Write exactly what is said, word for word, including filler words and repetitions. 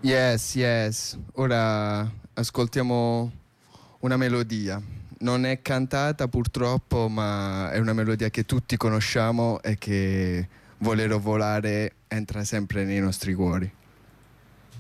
Yes, yes. Ora ascoltiamo una melodia. Non è cantata purtroppo, ma è una melodia che tutti conosciamo e che Volerò volare entra sempre nei nostri cuori.